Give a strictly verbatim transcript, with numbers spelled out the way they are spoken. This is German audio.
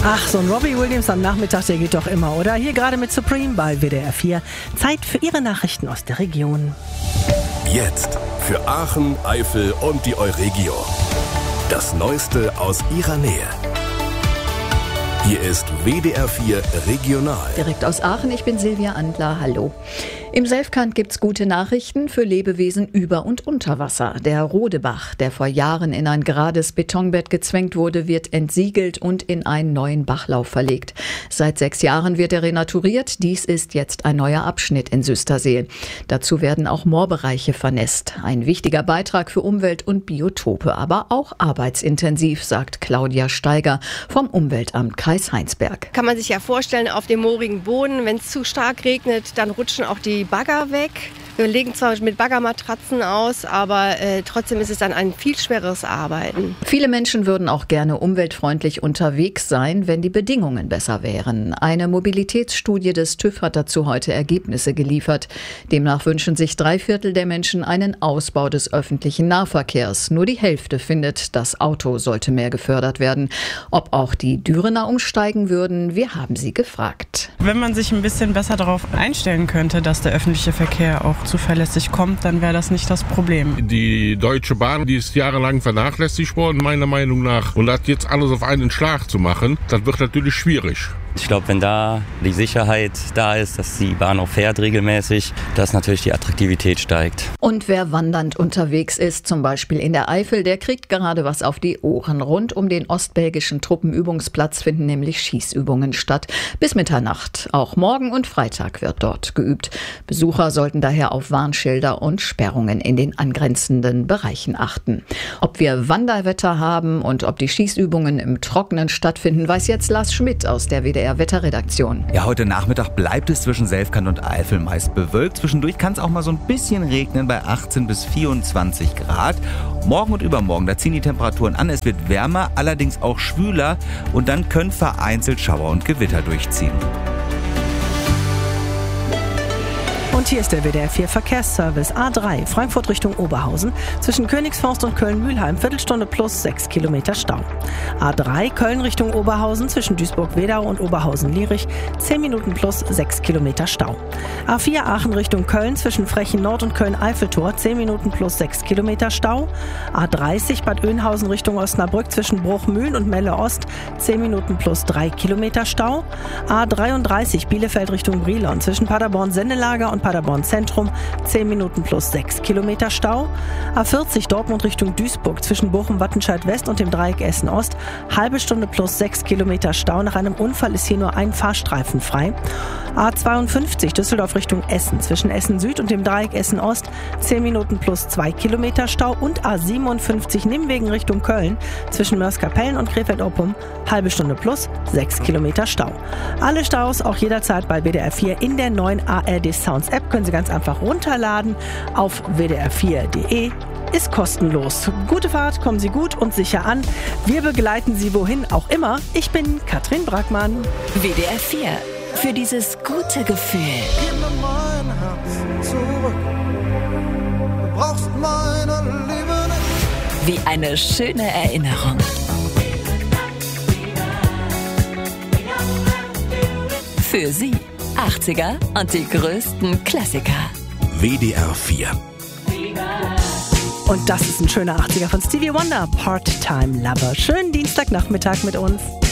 Ach, so ein Robbie Williams am Nachmittag, der geht doch immer, oder? Hier gerade mit Supreme bei W D R vier. Zeit für Ihre Nachrichten aus der Region. Jetzt für Aachen, Eifel und die Euregio. Das Neueste aus Ihrer Nähe. Hier ist W D R vier Regional. Direkt aus Aachen, ich bin Silvia Andler, hallo. Im Selfkant gibt's gute Nachrichten für Lebewesen über und unter Wasser. Der Rodebach, der vor Jahren in ein gerades Betonbett gezwängt wurde, wird entsiegelt und in einen neuen Bachlauf verlegt. Seit sechs Jahren wird er renaturiert. Dies ist jetzt ein neuer Abschnitt in Süstersee. Dazu werden auch Moorbereiche vernässt. Ein wichtiger Beitrag für Umwelt und Biotope, aber auch arbeitsintensiv, sagt Claudia Steiger vom Umweltamt Kreis Heinsberg. Kann man sich ja vorstellen, auf dem moorigen Boden, wenn es zu stark regnet, dann rutschen auch die Bagger weg. Wir legen zwar mit Baggermatratzen aus, aber äh, trotzdem ist es dann ein viel schwereres Arbeiten. Viele Menschen würden auch gerne umweltfreundlich unterwegs sein, wenn die Bedingungen besser wären. Eine Mobilitätsstudie des TÜV hat dazu heute Ergebnisse geliefert. Demnach wünschen sich drei Viertel der Menschen einen Ausbau des öffentlichen Nahverkehrs. Nur die Hälfte findet, das Auto sollte mehr gefördert werden. Ob auch die Dürener umsteigen würden, wir haben sie gefragt. Wenn man sich ein bisschen besser darauf einstellen könnte, dass der öffentliche Verkehr auch zuverlässig kommt, dann wäre das nicht das Problem. Die Deutsche Bahn, die ist jahrelang vernachlässigt worden, meiner Meinung nach. Und das jetzt alles auf einen Schlag zu machen, das wird natürlich schwierig. Ich glaube, wenn da die Sicherheit da ist, dass die Bahn auch fährt regelmäßig, dass natürlich die Attraktivität steigt. Und wer wandernd unterwegs ist, zum Beispiel in der Eifel, der kriegt gerade was auf die Ohren. Rund um den ostbelgischen Truppenübungsplatz finden nämlich Schießübungen statt. Bis Mitternacht. Auch morgen und Freitag wird dort geübt. Besucher sollten daher auf Warnschilder und Sperrungen in den angrenzenden Bereichen achten. Ob wir Wanderwetter haben und ob die Schießübungen im Trockenen stattfinden, weiß jetzt Lars Schmidt aus der W D R Wetterredaktion. Ja, heute Nachmittag bleibt es zwischen Selfkant und Eifel meist bewölkt. Zwischendurch kann es auch mal so ein bisschen regnen bei achtzehn bis vierundzwanzig Grad. Morgen und übermorgen, da ziehen die Temperaturen an. Es wird wärmer, allerdings auch schwüler und dann können vereinzelt Schauer und Gewitter durchziehen. Und hier ist der W D R vier Verkehrsservice A drei, Frankfurt Richtung Oberhausen, zwischen Königsforst und Köln-Mühlheim, Viertelstunde plus sechs Kilometer Stau. A drei, Köln Richtung Oberhausen, zwischen Duisburg-Wedau und Oberhausen-Lierich, zehn Minuten plus sechs Kilometer Stau. A vier, Aachen Richtung Köln, zwischen Frechen Nord und Köln-Eiffeltor, zehn Minuten plus sechs Kilometer Stau. A dreißig, Bad Oeynhausen Richtung Osnabrück, zwischen Bruchmühlen und Melle Ost, zehn Minuten plus drei Kilometer Stau. A dreiunddreißig, Bielefeld Richtung Brilon, zwischen Paderborn-Sendelager und Paderborn Zentrum, zehn Minuten plus sechs Kilometer Stau. A vierzig Dortmund Richtung Duisburg, zwischen Bochum-Wattenscheid West und dem Dreieck Essen Ost, halbe Stunde plus sechs Kilometer Stau. Nach einem Unfall ist hier nur ein Fahrstreifen frei. A zweiundfünfzig Düsseldorf Richtung Essen, zwischen Essen Süd und dem Dreieck Essen Ost, zehn Minuten plus zwei Kilometer Stau. Und A siebenundfünfzig Nimwegen Richtung Köln, zwischen Mörs-Kapellen und Krefeld-Oppum, halbe Stunde plus sechs Kilometer Stau. Alle Staus auch jederzeit bei W D R vier in der neuen A R D Sounds App. Können Sie ganz einfach runterladen auf w d r vier punkt d e. Ist kostenlos. Gute Fahrt, kommen Sie gut und sicher an. Wir begleiten Sie wohin auch immer. Ich bin Katrin Brackmann. W D R vier. Für dieses gute Gefühl. Gib mir mein Herz zurück. Du brauchst meine Liebe nicht. Wie eine schöne Erinnerung. Für Sie achtziger und die größten Klassiker. W D R vier. Und das ist ein schöner achtziger von Stevie Wonder, Part-Time Lover. Schönen Dienstagnachmittag mit uns.